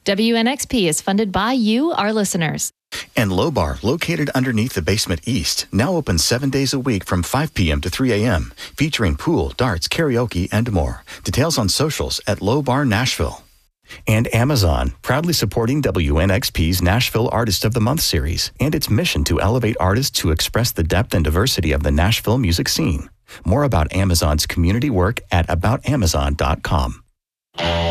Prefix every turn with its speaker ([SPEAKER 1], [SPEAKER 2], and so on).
[SPEAKER 1] WNXP is funded by you, our listeners.
[SPEAKER 2] And Low Bar, located underneath the Basement East, now open 7 days a week from 5 p.m. to 3 a.m., featuring pool, darts, karaoke, and more. Details on socials at Low Bar Nashville. And Amazon, proudly supporting WNXP's Nashville Artist of the Month series and its mission to elevate artists to express the depth and diversity of the Nashville music scene. More about Amazon's community work at aboutamazon.com.